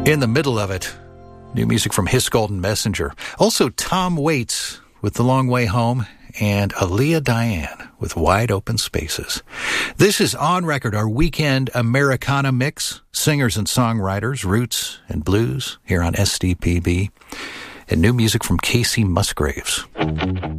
In the middle of it, new music from His Golden Messenger. Also, Tom Waits with The Long Way Home and Aaliyah Diane with Wide Open Spaces. This is On Record, our weekend Americana mix. Singers and songwriters, roots and blues here on SDPB. And new music from Casey Musgraves.